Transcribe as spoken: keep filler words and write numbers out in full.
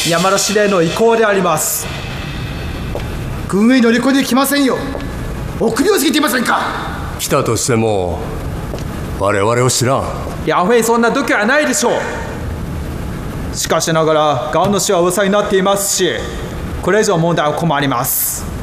山田司令の意向であります。 軍へ乗り込んできませんよ。臆病すぎていませんか。 来たとしても我々を知らん。 ヤフェイそんな度胸はないでしょう。しかしながらガンの死は噂になっていますし、これ以上問題は困ります。